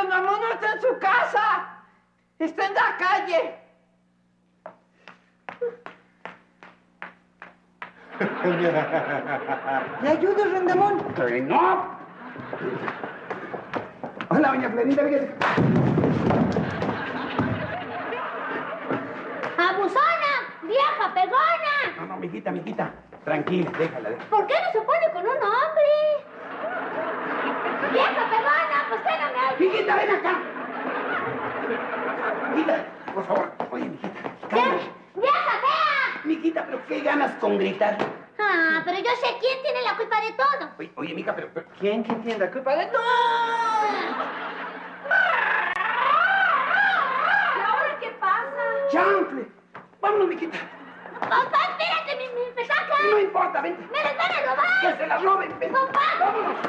don Ramón no está en su casa. Está en la calle. ¿Le ayudo, Rondamón? ¡No! Hola, doña Florinda, fíjese. ¡Abusona! ¡Vieja pegona! No, mijita. Tranquila, déjala. ¿Por qué no se pone con un hombre? ¡Vieja pegona! ¿Por qué no me habla? Mijita, ven acá. Mijita, por favor. Oye, mijita. ¿Qué? ¡Vieja fea! Mijita, pero qué ganas con gritar. Ah, pero yo sé quién tiene la culpa de todo. Oye, mija, pero... ¿Quién tiene la culpa de todo? ¿Y ahora qué pasa? ¡Chanfle! Vámonos, mijita. Papá, espérate, mi pesaca. No importa, vente. ¡Me las van a robar! Que se las roben, vente. Papá. Vámonos.